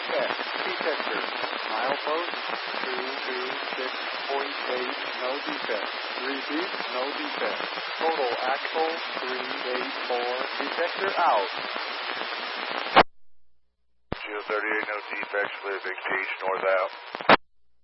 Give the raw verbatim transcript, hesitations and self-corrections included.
check. Detector. Milepost two two six point eight, no defect. Repeat, no defect. Total axle three eight four. Detector out. Geo thirty-eight, no defects, clear big gauge north out.